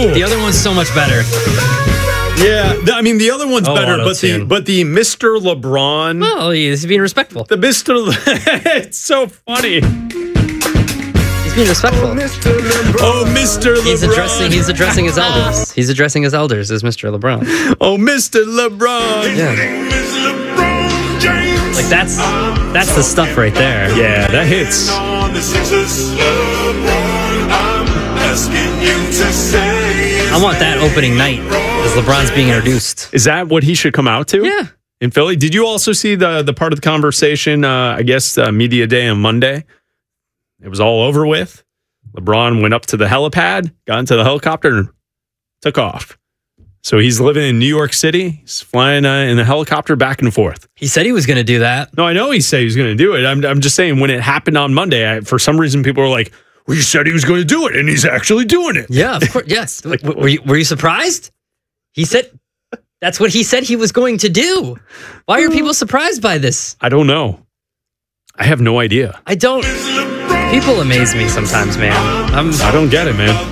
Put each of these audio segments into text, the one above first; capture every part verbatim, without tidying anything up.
The other one's so much better. Yeah, I mean the other one's oh, better, but the but the Mister LeBron. Well, he's being respectful. The Mister Le- it's so funny. He's being respectful. Oh, Mister LeBron. Oh, Mister LeBron. He's addressing. He's addressing his elders. He's addressing his elders as Mister LeBron. Oh, Mister LeBron. Yeah. Like that's that's the stuff right there. Yeah, that hits. I want that opening night as LeBron's being introduced. Is that what he should come out to? Yeah. In Philly? Did you also see the the part of the conversation, uh, I guess, uh, Media Day on Monday? It was all over with. LeBron went up to the helipad, got into the helicopter, and took off. So he's living in New York City. He's flying uh, in the helicopter back and forth. He said he was going to do that. No, I know he said he was going to do it. I'm, I'm just saying when it happened on Monday, I, for some reason, people were like, well, he said he was going to do it, and he's actually doing it. Yeah, of course. Yes. like, were, you, were you surprised? He said that's what he said he was going to do. Why are people surprised by this? I don't know. I have no idea. I don't. People amaze me sometimes, man. I'm, I don't get it, man.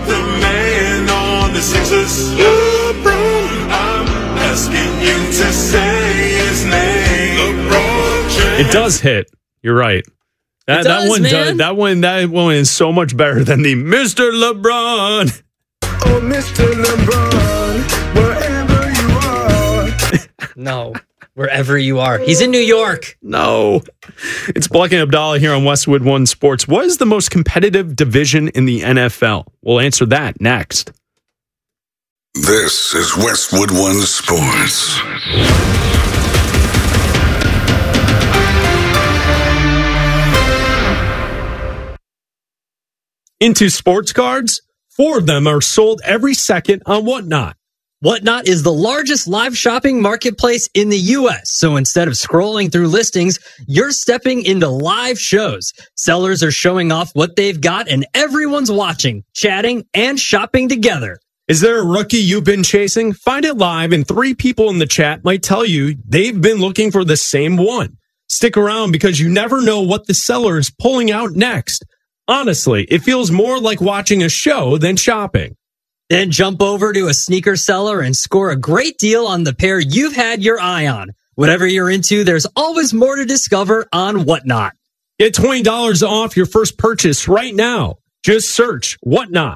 It does hit. You're right. That, does, that one man. does. That one. That one is so much better than the Mister LeBron. Oh, Mister LeBron, wherever you are. No, wherever you are. He's in New York. No. It's Black and Abdallah here on Westwood One Sports. What is the most competitive division in the N F L? We'll answer that next. This is Westwood One Sports. Into sports cards, four of them are sold every second on Whatnot. Whatnot is the largest live shopping marketplace in the U S. So instead of scrolling through listings, you're stepping into live shows. Sellers are showing off what they've got and everyone's watching, chatting, and shopping together. Is there a rookie you've been chasing? Find it live and three people in the chat might tell you they've been looking for the same one. Stick around because you never know what the seller is pulling out next. Honestly, it feels more like watching a show than shopping. Then jump over to a sneaker seller and score a great deal on the pair you've had your eye on. Whatever you're into, there's always more to discover on Whatnot. Get twenty dollars off your first purchase right now. Just search Whatnot,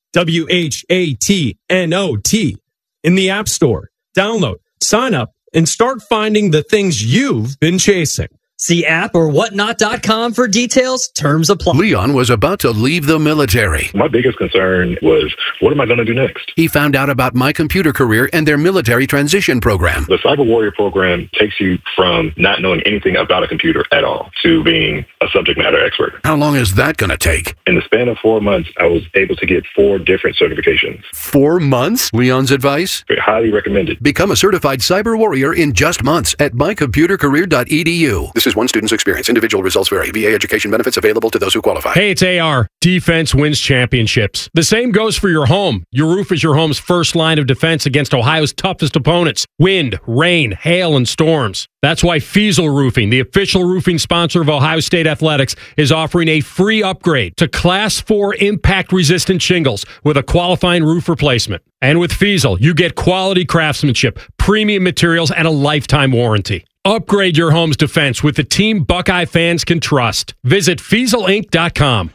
W H A T N O T, in the App Store. Download, sign up, and start finding the things you've been chasing. See app or whatnot dot com for details. Terms apply. Leon was about to leave the military. My biggest concern was, what am I going to do next? He found out about My Computer Career and their military transition program. The Cyber Warrior program takes you from not knowing anything about a computer at all to being a subject matter expert. How long is that going to take? In the span of four months, I was able to get four different certifications. Four months? Leon's advice? Highly recommended. Become a certified cyber warrior in just months at my computer career dot e d u. This is one student's experience. Individual results vary. V A education benefits available to those who qualify. Hey, it's A R. Defense wins championships. The same goes for your home. Your roof is your home's first line of defense against Ohio's toughest opponents. Wind, rain, hail, and storms. That's why Fiesel Roofing, the official roofing sponsor of Ohio State Athletics, is offering a free upgrade to Class four impact-resistant shingles with a qualifying roof replacement. And with Fiesel, you get quality craftsmanship, premium materials, and a lifetime warranty. Upgrade your home's defense with the team Buckeye fans can trust. Visit Fiesel Inc dot com.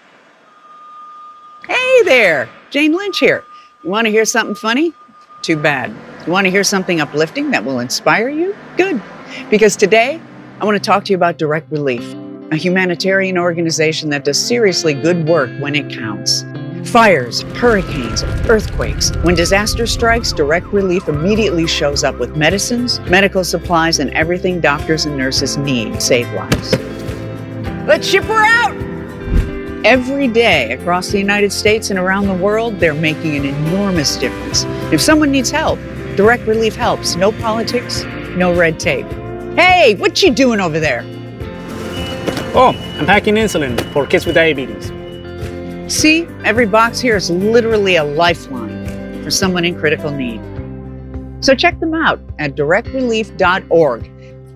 Hey there, Jane Lynch here. You want to hear something funny? Too bad. You want to hear something uplifting that will inspire you? Good. Because today, I want to talk to you about Direct Relief, a humanitarian organization that does seriously good work when it counts. Fires, hurricanes, earthquakes. When disaster strikes, Direct Relief immediately shows up with medicines, medical supplies, and everything doctors and nurses need to save lives. Let's ship her out! Every day across the United States and around the world, they're making an enormous difference. If someone needs help, Direct Relief helps. No politics, no red tape. Hey, what you doing over there? Oh, I'm packing insulin for kids with diabetes. See, every box here is literally a lifeline for someone in critical need. So check them out at direct relief dot org.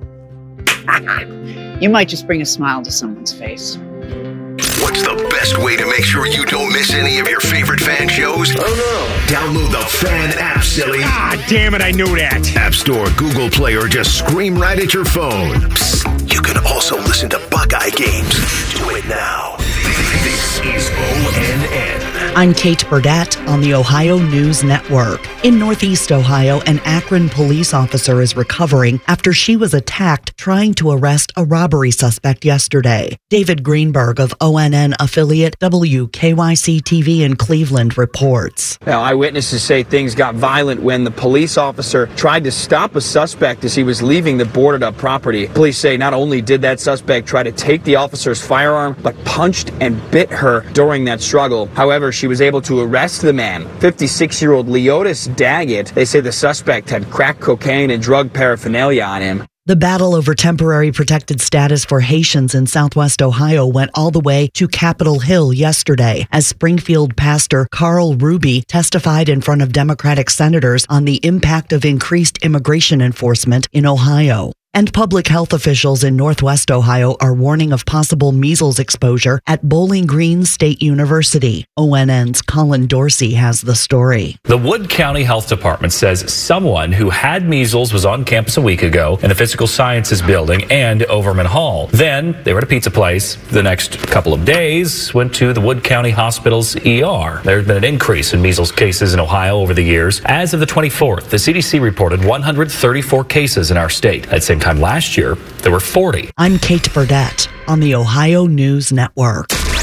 You might just bring a smile to someone's face. What's the best way to make sure you don't miss any of your favorite fan shows? Oh no. Download the Fan app, silly. Ah, damn it, I knew that. App Store, Google Play, or just scream right at your phone. Psst, you can also listen to Buckeye games. Do it now. This is O N N. I'm Kate Burdett on the Ohio News Network. In Northeast Ohio, an Akron police officer is recovering after she was attacked trying to arrest a robbery suspect yesterday. David Greenberg of O N N affiliate W K Y C T V in Cleveland reports. Now, eyewitnesses say things got violent when the police officer tried to stop a suspect as he was leaving the boarded up property. Police say not only did that suspect try to take the officer's firearm, but punched and bit her during that struggle. However, she was able to arrest the man, fifty-six-year-old Leotis Daggett. They say the suspect had crack cocaine and drug paraphernalia on him. The battle over temporary protected status for Haitians in Southwest Ohio went all the way to Capitol Hill yesterday as Springfield pastor Carl Ruby testified in front of Democratic senators on the impact of increased immigration enforcement in Ohio. And public health officials in Northwest Ohio are warning of possible measles exposure at Bowling Green State University. O N N's Colin Dorsey has the story. The Wood County Health Department says someone who had measles was on campus a week ago in the Physical Sciences Building and Overman Hall. Then they were at a pizza place. The next couple of days went to the Wood County Hospital's E R. There's been an increase in measles cases in Ohio over the years. As of the twenty-fourth, the C D C reported one hundred thirty-four cases in our state. At the same time last year, there were forty. I'm Kate Burdett on the Ohio News Network.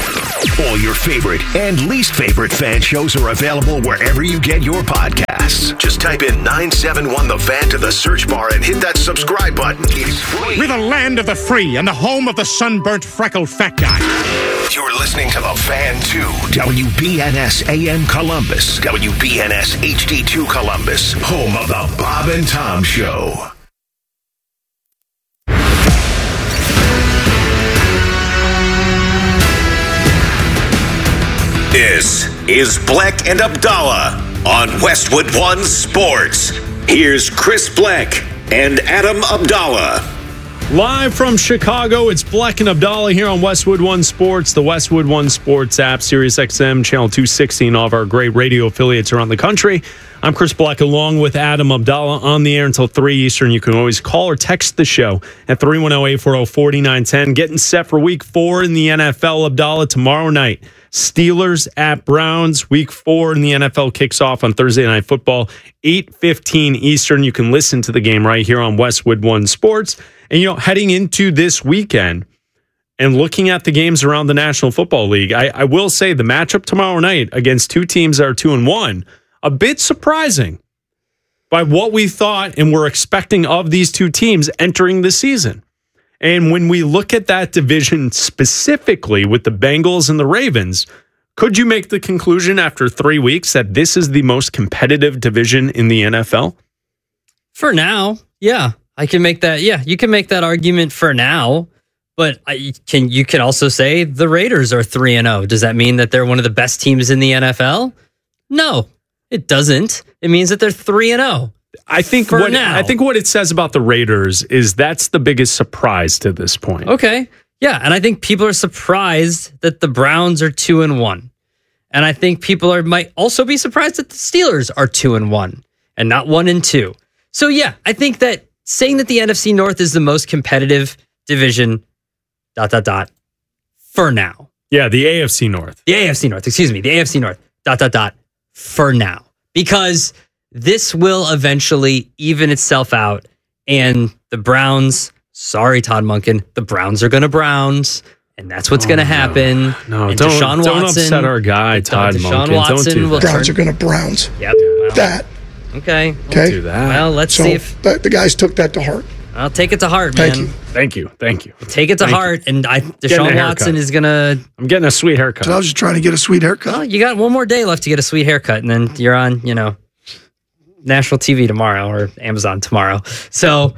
All your favorite and least favorite fan shows are available wherever you get your podcasts. Just type in nine seven one The Fan to the search bar and hit that subscribe button. It's free. We're the land of the free and the home of the sunburnt, freckled fat guy. You're listening to The Fan two, W B N S A M Columbus, W B N S H D two Columbus, home of the Bob and Tom Show. This is Bleck and Abdallah on Westwood One Sports. Here's Chris Bleck and Adam Abdallah. Live from Chicago, it's Bleck and Abdallah here on Westwood One Sports, the Westwood One Sports app, Sirius X M, Channel two sixty, and all of our great radio affiliates around the country. I'm Chris Bleck along with Adam Abdallah on the air until three Eastern. You can always call or text the show at three one zero, eight four zero, four nine one zero. Getting set for week four in the N F L, Abdallah, tomorrow night. Steelers at Browns. Week four in the N F L kicks off on Thursday Night Football, eight fifteen Eastern. You can listen to the game right here on Westwood One Sports. And, you know, heading into this weekend and looking at the games around the National Football League, I, I will say the matchup tomorrow night against two teams that are two and one, a bit surprising by what we thought and were expecting of these two teams entering the season. And when we look at that division specifically with the Bengals and the Ravens, could you make the conclusion after three weeks that this is the most competitive division in the N F L? For now, yeah. I can make that, yeah, you can make that argument for now. But I can you can also say the Raiders are three and oh. Does that mean that they're one of the best teams in the N F L? No, it doesn't. It means that they're three and oh. I think For what now. I think what it says about the Raiders is that's the biggest surprise to this point. Okay. Yeah, and I think people are surprised that the Browns are two and one. And I think people are might also be surprised that the Steelers are two and one and not one and two. So yeah, I think that saying that the N F C North is the most competitive division, dot dot dot, for now. Yeah, the A F C North. The A F C North, excuse me, the A F C North, dot dot dot, for now. Because this will eventually even itself out, and the Browns, sorry, Todd Monken, the Browns are going to Browns, and that's what's oh, going to happen. No, no and don't, Deshaun don't Watson, upset our guy, Todd Deshaun Monken. Watson don't do will that. Browns turn, are going to Browns. Yep. Well, that. Okay. Okay. Don't do that. Well, let's so see if the, the guys took that to heart. I'll take it to heart, man. Thank you. Thank you. Thank you. Take it to Thank heart, you. and I, Deshaun Watson is going to... I'm getting a sweet haircut. So I was just trying to get a sweet haircut. Well, you got one more day left to get a sweet haircut, and then you're on, you know, national T V tomorrow or Amazon tomorrow. So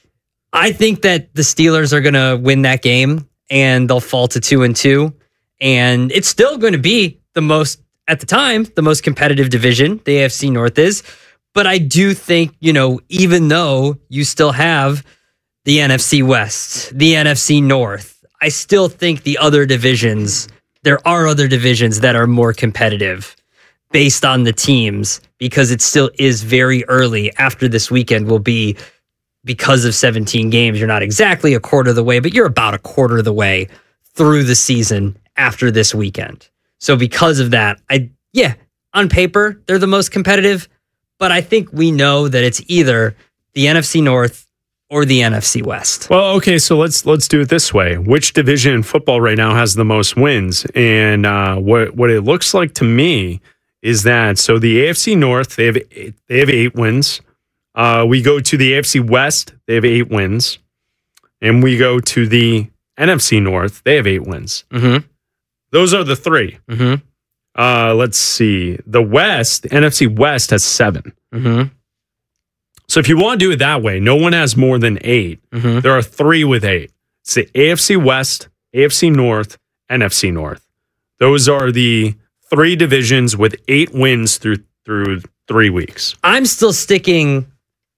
I think that the Steelers are going to win that game, and they'll fall to two and two. And it's still going to be the most, at the time, the most competitive division, the A F C North is. But I do think, you know, even though you still have the N F C West, the N F C North, I still think the other divisions, there are other divisions that are more competitive based on the teams, because it still is very early. After this weekend will be, because of seventeen games, you're not exactly a quarter of the way, but you're about a quarter of the way through the season after this weekend. So because of that, I yeah, on paper, they're the most competitive, but I think we know that it's either the N F C North or the N F C West. Well, okay, so let's let's do it this way. Which division in football right now has the most wins? And uh, what what it looks like to me is that, so the A F C North, they have eight, they have eight wins. Uh, we go to the A F C West, they have eight wins. And we go to the N F C North, they have eight wins. Mm-hmm. Those are the three. Mm-hmm. Uh, let's see. The West, N F C West has seven. Mm-hmm. So if you want to do it that way, no one has more than eight. Mm-hmm. There are three with eight. It's the A F C West, A F C North, N F C North. Those are the three divisions with eight wins through through three weeks. I'm still sticking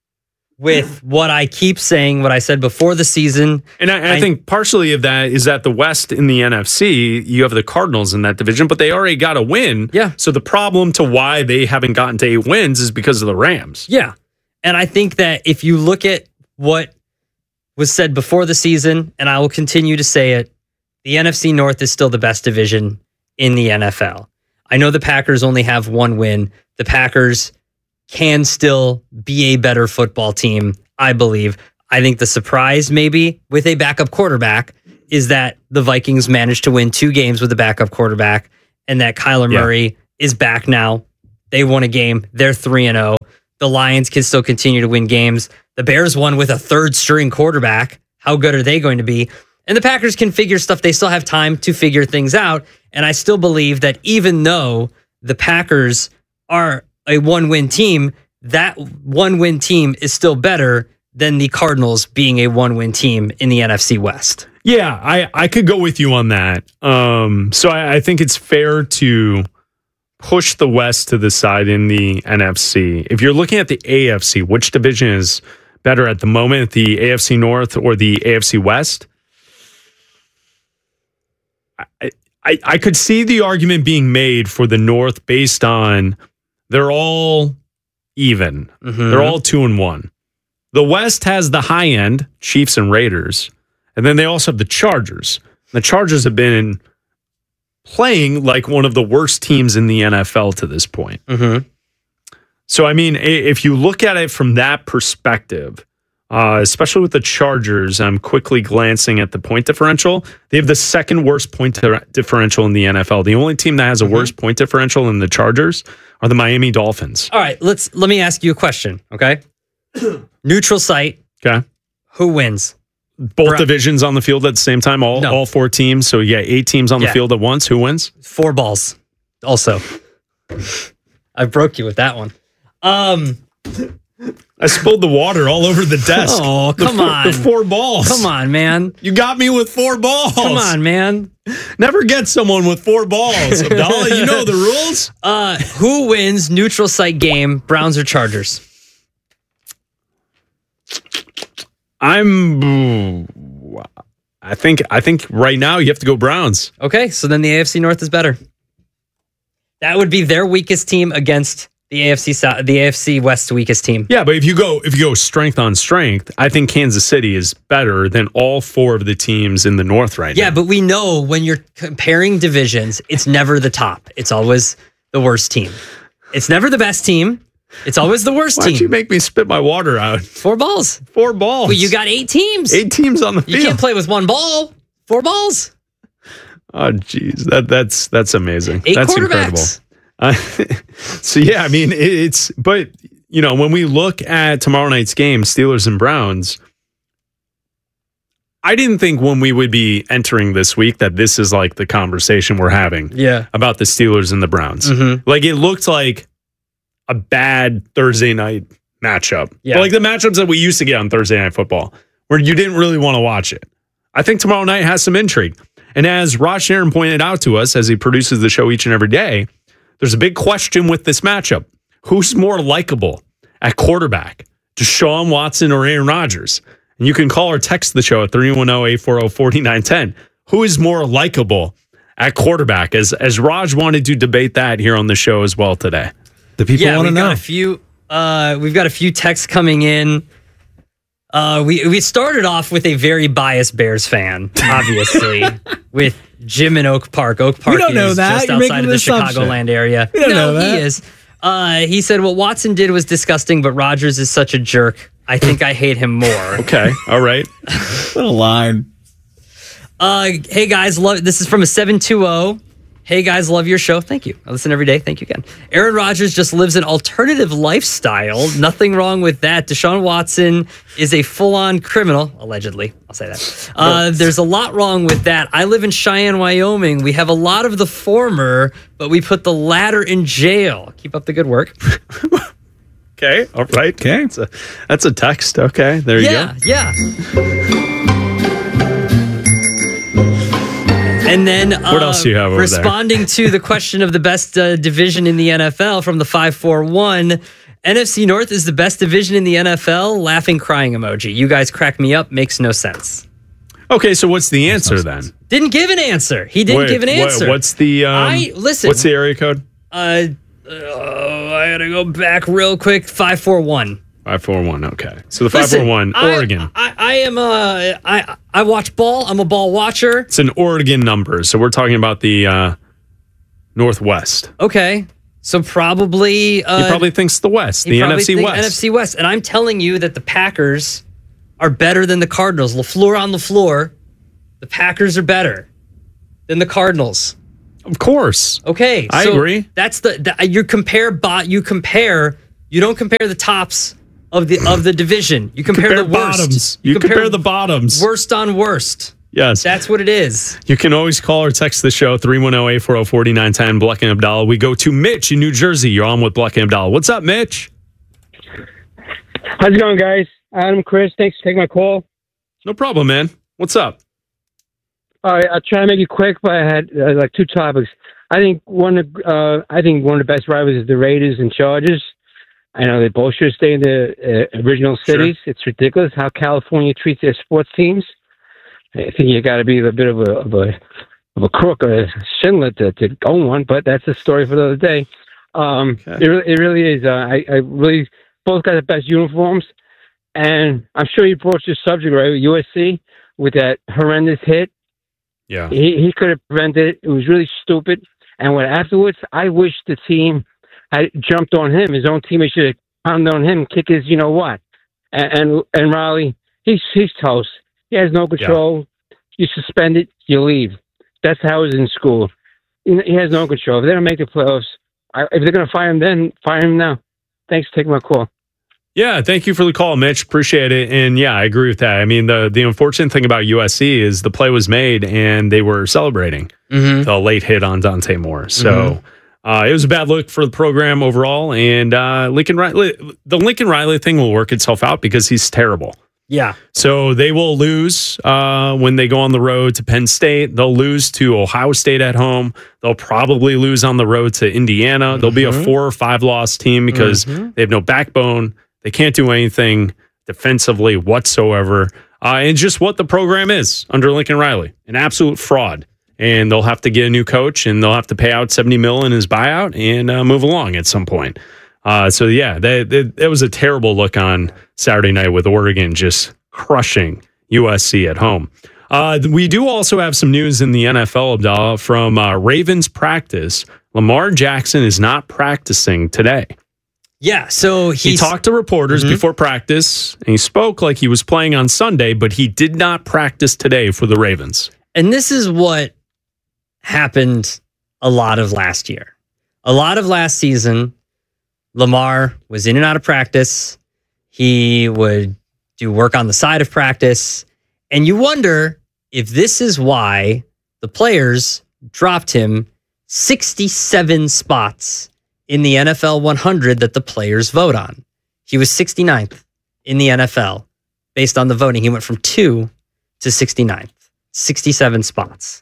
with what I keep saying, what I said before the season. And I, I, I think partially of that is that the West in the N F C, you have the Cardinals in that division, but they already got a win. Yeah. So the problem to why they haven't gotten to eight wins is because of the Rams. Yeah. And I think that if you look at what was said before the season, and I will continue to say it, the N F C North is still the best division in the N F L. I know the Packers only have one win. The Packers can still be a better football team, I believe. I think the surprise, maybe, with a backup quarterback is that the Vikings managed to win two games with a backup quarterback and that Kyler Yeah. Murray is back now. They won a game. They're three and oh. The Lions can still continue to win games. The Bears won with a third string quarterback. How good are they going to be? And the Packers can figure stuff. They still have time to figure things out. And I still believe that even though the Packers are a one-win team, that one-win team is still better than the Cardinals being a one-win team in the N F C West. Yeah, I, I could go with you on that. Um, so I, I think it's fair to push the West to the side in the N F C. If you're looking at the A F C, which division is better at the moment, the A F C North or the A F C West? I, I, I could see the argument being made for the North based on they're all even. Mm-hmm. They're all two and one. The West has the high end, Chiefs and Raiders, and then they also have the Chargers. The Chargers have been playing like one of the worst teams in the N F L to this point. Mm-hmm. So, I mean, if you look at it from that perspective, uh, especially with the Chargers, I'm quickly glancing at the point differential. They have the second worst point differential in the N F L. The only team that has a Mm-hmm. worse point differential than the Chargers are the Miami Dolphins. All right, let's let me ask you a question, okay? Neutral site. Okay. Who wins? Both Bra- divisions on the field at the same time, all No. all four teams. So, yeah, eight teams on Yeah. the field at once. Who wins? Four balls. Also, I broke you with that one. Um, I spilled the water all over the desk. Oh, The come four- on. The four balls. Come on, man. You got me with four balls. Come on, man. Never get someone with four balls. Abdallah, you know the rules. Uh, who wins neutral site game, Browns or Chargers? I'm I think I think right now you have to go Browns. Okay, so then the A F C North is better. That would be their weakest team against the A F C South, the A F C West weakest team. Yeah, but if you go if you go strength on strength, I think Kansas City is better than all four of the teams in the North right Yeah, now. but we know when you're comparing divisions, it's never the top. It's always the worst team. It's never the best team. It's always the worst Why'd team. you make me spit my water out? Four balls. Four balls. Well, you got eight teams. Eight teams on the You field. can't play with one ball. Four balls. Oh, geez, that that's that's amazing. Eight that's quarterbacks. incredible. Uh, so yeah, I mean it, it's but you know when we look at tomorrow night's game, Steelers and Browns, I didn't think when we would be entering this week that this is like the conversation we're having. Yeah. About the Steelers and the Browns. Mm-hmm. Like it looked like a bad Thursday night matchup. Yeah. Like the matchups that we used to get on Thursday Night Football, where you didn't really want to watch it. I think tomorrow night has some intrigue. And as Raj Sharon pointed out to us as he produces the show each and every day, there's a big question with this matchup. Who's more likable at quarterback, Deshaun Watson or Aaron Rodgers? And you can call or text the show at three one zero, eight four zero, four nine one zero. Who is more likable at quarterback, as as Raj wanted to debate that here on the show as well today. The people yeah, want to we've know. Got a few, uh, we've got a few texts coming in. Uh, we we started off with a very biased Bears fan, obviously, with Jim in Oak Park. Oak Park We don't is know that. just You're outside making of the an assumption. Chicagoland area. We don't no, know that. he is. Uh, he said what Watson did was disgusting, but Rodgers is such a jerk. I think I hate him more. Okay, all right. What a line. Uh, hey guys, love this is from a seven two zero. Hey guys, love your show. Thank you. I listen every day. Thank you again. Aaron Rodgers just lives an alternative lifestyle. Nothing wrong with that. Deshaun Watson is a full-on criminal, allegedly. I'll say that. Uh, there's a lot wrong with that. I live in Cheyenne, Wyoming. We have a lot of the former, but we put the latter in jail. Keep up the good work. Okay, all right. Okay, that's a, that's a text. Okay, there you yeah, go. Yeah, And then uh, What else do you have over there? responding to the question of the best uh, division in the N F L from the five four one, N F C North is the best division in the N F L. Laughing, crying emoji. You guys crack me up. Makes no sense. Okay, so what's the answer then? Didn't give an answer. He didn't Wait, give an what- answer. what's the um, I listen. What's the area code? Uh, uh, I gotta go back real quick. five four one. Five four one. Okay, so the five four one, I- Oregon. I, I am a. I I watch ball. I'm a ball watcher. It's an Oregon number, so we're talking about the uh, Northwest. Okay, so probably uh, he probably thinks the West, he the probably N F C think West. N F C West, and I'm telling you that the Packers are better than the Cardinals. LaFleur on the floor. The Packers are better than the Cardinals. Of course. Okay, I so agree. That's the, the you compare bot. You compare. You don't compare the tops of the of the division. You compare, compare the worst. bottoms. You compare the bottoms. Worst on worst. Yes. That's what it is. You can always call or text the show, three one zero, eight four zero, four nine one zero, Bleck and Abdallah. We go to Mitch in New Jersey. You're on with Bleck and Abdallah. What's up, Mitch? How's it going, guys? Adam, Chris, thanks for taking my call. No problem, man. What's up? All right, I'll try to make it quick, but I had uh, like two topics. I think one of uh, I think one of the best rivals is the Raiders and Chargers. I know they both should stay in the uh, original cities. Sure. It's ridiculous how California treats their sports teams. I think you got to be a bit of a of a of a crook or a Schindler to, to own one, but that's a story for the other day. Um, okay. It really, it really is. Uh, I, I really both got the best uniforms, and I'm sure you broached this subject right with U S C with that horrendous hit. Yeah, he he could have prevented it. It was really stupid. And when afterwards, I wish the team had jumped on him. His own teammate should have pounded on him, kick his, you know what? And and, and Riley, he's he's toast. He has no control. Yeah. You suspend it, you leave. That's how it was in school. He has no control. If they don't make the playoffs, I, if they're going to fire him, then fire him now. Thanks for taking my call. Yeah, thank you for the call, Mitch. Appreciate it. And yeah, I agree with that. I mean, the the unfortunate thing about U S C is the play was made and they were celebrating mm-hmm. the late hit on Dante Moore. So mm-hmm. uh, it was a bad look for the program overall. And uh, Lincoln Riley, the Lincoln Riley thing will work itself out because he's terrible. Yeah. So they will lose uh, when they go on the road to Penn State. They'll lose to Ohio State at home. They'll probably lose on the road to Indiana. Mm-hmm. They'll be a four or five loss team because mm-hmm. they have no backbone. They can't do anything defensively whatsoever. Uh, and just what the program is under Lincoln Riley, an absolute fraud. And they'll have to get a new coach and they'll have to pay out seventy mil in his buyout and uh, move along at some point. Uh, so, yeah, that, that, that was a terrible look on Saturday night with Oregon just crushing U S C at home. Uh, we do also have some news in the N F L, Abdallah, from uh, Ravens practice. Lamar Jackson is not practicing today. Yeah, so he talked to reporters mm-hmm. before practice, and he spoke like he was playing on Sunday, but he did not practice today for the Ravens. And this is what happened a lot of last year. A lot of last season, Lamar was in and out of practice. He would do work on the side of practice. And you wonder if this is why the players dropped him sixty-seven spots in the N F L one hundred that the players vote on. He was sixty-ninth in the N F L based on the voting. He went from two to sixty-ninth, sixty-seven spots.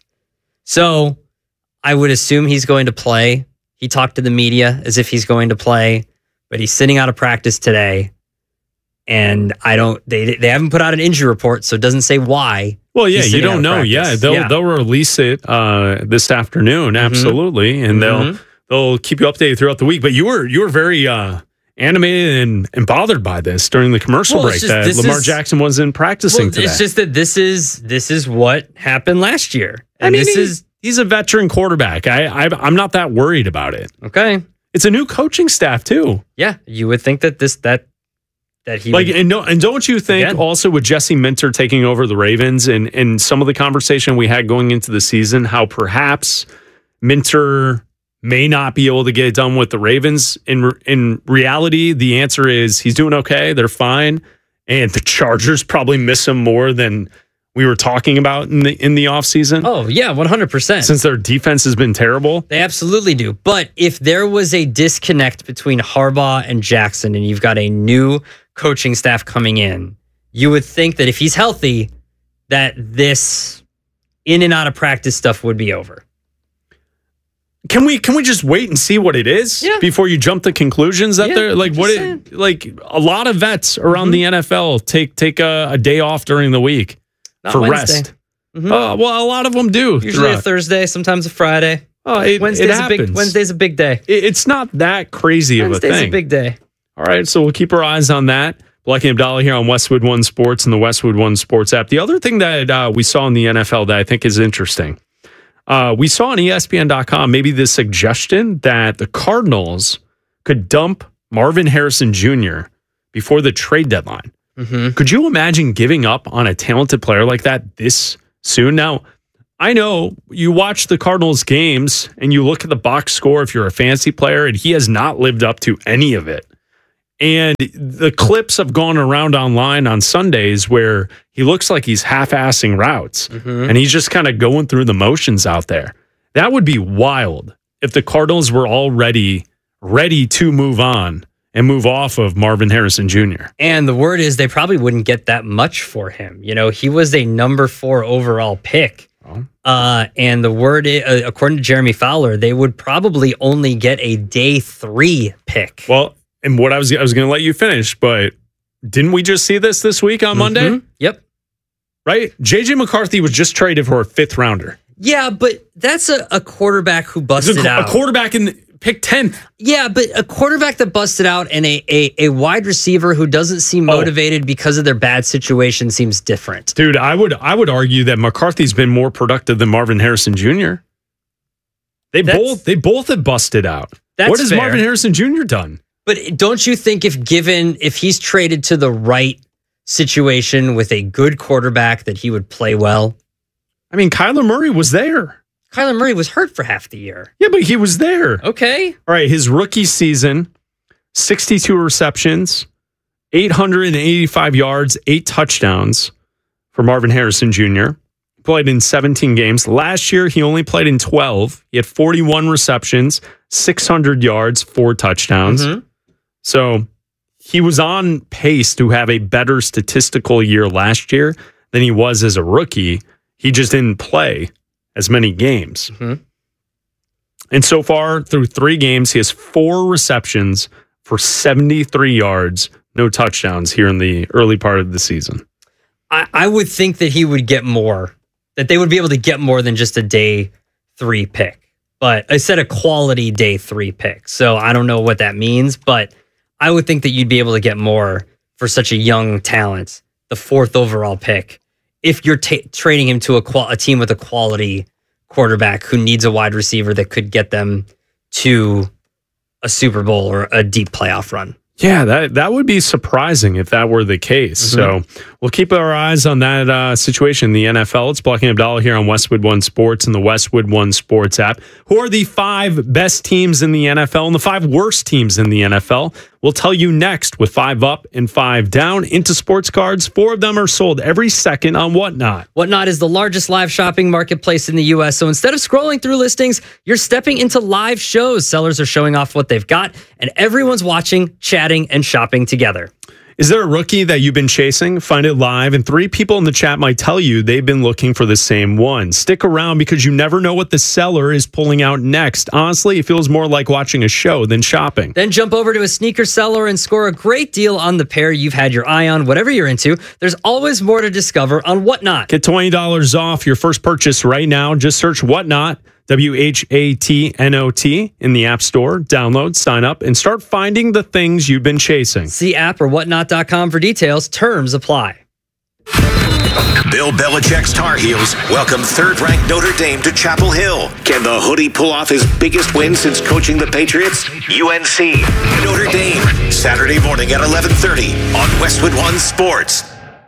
So I would assume he's going to play. He talked to the media as if he's going to play, but he's sitting out of practice today. And I don't. They they haven't put out an injury report, so it doesn't say why. Well, yeah, you don't know. Yeah, they'll yeah. they'll release it uh, this afternoon, mm-hmm. absolutely, and mm-hmm. they'll they'll keep you updated throughout the week. But you were you were very uh, animated and, and bothered by this during the commercial well, break just, that Lamar is, Jackson wasn't practicing well, today. It's just that this is this is what happened last year. And I mean, this he, is he's a veteran quarterback. I, I I'm not that worried about it. Okay, it's a new coaching staff too. Yeah, you would think that this that. That he like would, and no and don't you think again. also with Jesse Minter taking over the Ravens and and some of the conversation we had going into the season, how perhaps Minter may not be able to get it done with the Ravens. In in reality, the answer is he's doing okay. They're fine, and the Chargers probably miss him more than we were talking about in the in the offseason. Oh yeah, one hundred percent. Since their defense has been terrible, they absolutely do. But if there was a disconnect between Harbaugh and Jackson, and you've got a new coaching staff coming in, you would think that if he's healthy, that this in and out of practice stuff would be over. Can we can we just wait and see what it is yeah. before you jump to conclusions that yeah, they're like what it, like a lot of vets around mm-hmm. the N F L take take a, a day off during the week Not for Wednesday. rest. Mm-hmm. Uh, well, a lot of them do. Usually throughout. a Thursday, sometimes a Friday. Oh, it, Wednesday's it a big Wednesday's a big day. It, it's not that crazy Wednesday's of a thing. a big day. All right, so we'll keep our eyes on that. Blackie Abdallah here on Westwood One Sports and the Westwood One Sports app. The other thing that uh, we saw in the N F L that I think is interesting, uh, we saw on E S P N dot com maybe the suggestion that the Cardinals could dump Marvin Harrison Junior before the trade deadline. Mm-hmm. Could you imagine giving up on a talented player like that this soon? Now, I know you watch the Cardinals games and you look at the box score if you're a fantasy player, and he has not lived up to any of it. And the clips have gone around online on Sundays where he looks like he's half-assing routes mm-hmm. and he's just kind of going through the motions out there. That would be wild if the Cardinals were already ready to move on and move off of Marvin Harrison Junior And the word is they probably wouldn't get that much for him. You know, he was a number four overall pick. Oh. Uh, and the word, is, uh, according to Jeremy Fowler, they would probably only get a day three pick. Well, and what I was I was going to let you finish, but didn't we just see this this week on mm-hmm. Monday? Yep. Right? J J McCarthy was just traded for a fifth rounder. Yeah, but that's a, a quarterback who busted a, out. A quarterback in the, pick tenth. Yeah, but a quarterback that busted out and a, a, a wide receiver who doesn't seem motivated oh. because of their bad situation seems different. Dude, I would I would argue that McCarthy's been more productive than Marvin Harrison Junior They that's, both they both have busted out. That's what has fair. Marvin Harrison Junior done? But don't you think if given, if he's traded to the right situation with a good quarterback that he would play well? I mean, Kyler Murray was there. Kyler Murray was hurt for half the year. Yeah, but he was there. Okay. All right, his rookie season, sixty-two receptions, eight hundred eighty-five yards, eight touchdowns for Marvin Harrison Junior Played in seventeen games. Last year, he only played in twelve. He had forty-one receptions, six hundred yards, four touchdowns. Mm-hmm. So he was on pace to have a better statistical year last year than he was as a rookie. He just didn't play as many games. Mm-hmm. And so far, through three games, he has four receptions for seventy-three yards, no touchdowns here in the early part of the season. I, I would think that he would get more, that they would be able to get more than just a day three pick. But I said a quality day three pick. So I don't know what that means, but I would think that you'd be able to get more for such a young talent, the fourth overall pick, if you're t- trading him to a, qual- a team with a quality quarterback who needs a wide receiver that could get them to a Super Bowl or a deep playoff run. Yeah, that, that would be surprising if that were the case. Mm-hmm. So we'll keep our eyes on that uh, situation in the N F L. It's Blackie Abdallah here on Westwood One Sports and the Westwood One Sports app. Who are the five best teams in the N F L and the five worst teams in the N F L? We'll tell you next with five up and five down into sports cards. Four of them are sold every second on Whatnot. Whatnot is the largest live shopping marketplace in the U S. So instead of scrolling through listings, you're stepping into live shows. Sellers are showing off what they've got, and everyone's watching, chatting, and shopping together. Is there a rookie that you've been chasing? Find it live, and three people in the chat might tell you they've been looking for the same one. Stick around because you never know what the seller is pulling out next. Honestly, it feels more like watching a show than shopping. Then jump over to a sneaker seller and score a great deal on the pair you've had your eye on, whatever you're into. There's always more to discover on Whatnot. Get twenty dollars off your first purchase right now. Just search Whatnot, W H A T N O T, in the App Store. Download, sign up, and start finding the things you've been chasing. See app or whatnot dot com for details. Terms apply. Bill Belichick's Tar Heels welcome third-ranked Notre Dame to Chapel Hill. Can the Hoodie pull off his biggest win since coaching the Patriots? U N C, Notre Dame, Saturday morning at eleven thirty on Westwood One Sports.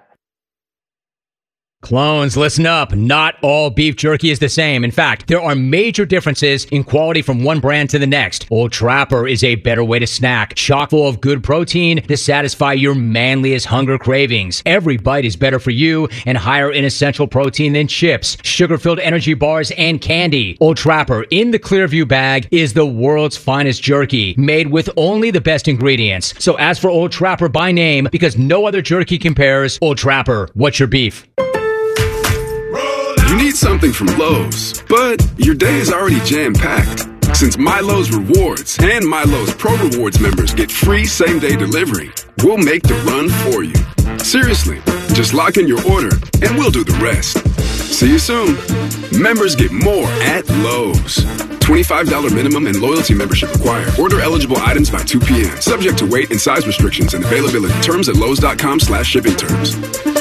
Clones, listen up. Not all beef jerky is the same. In fact, there are major differences in quality from one brand to the next. Old Trapper is a better way to snack, chock full of good protein to satisfy your manliest hunger cravings. Every bite is better for you and higher in essential protein than chips, sugar-filled energy bars, and candy. Old Trapper in the Clearview bag is the world's finest jerky, made with only the best ingredients. So ask for Old Trapper by name because no other jerky compares. Old Trapper, what's your beef? You need something from Lowe's, but your day is already jam-packed. Since MyLowe's Rewards and MyLowe's Pro Rewards members get free same-day delivery, we'll make the run for you. Seriously, just lock in your order and we'll do the rest. See you soon. Members get more at Lowe's. twenty-five dollars minimum and loyalty membership required. Order eligible items by two p.m. Subject to weight and size restrictions and availability. Terms at lowes.com slash shipping terms.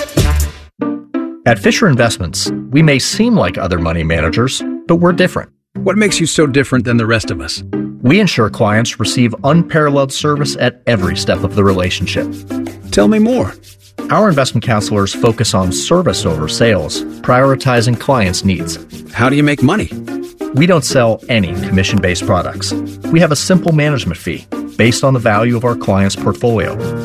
At Fisher Investments, we may seem like other money managers, but we're different. What makes you so different than the rest of us? We ensure clients receive unparalleled service at every step of the relationship. Tell me more. Our investment counselors focus on service over sales, prioritizing clients' needs. How do you make money? We don't sell any commission-based products. We have a simple management fee based on the value of our client's portfolio.